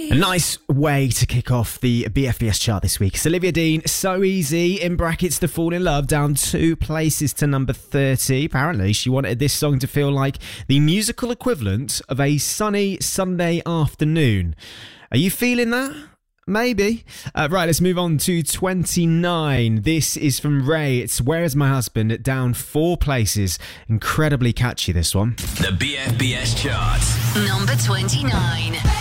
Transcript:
A nice way to kick off the BFBS chart this week. It's Olivia Dean, So Easy, in brackets to Fall in Love, down 2 places to number 30. Apparently, she wanted this song to feel like the musical equivalent of a sunny Sunday afternoon. Are you feeling that? Maybe. Right, let's move on to 29. This is from Ray. It's Where's My Husband? Down 4 places. Incredibly catchy, this one. The BFBS chart. Number 29.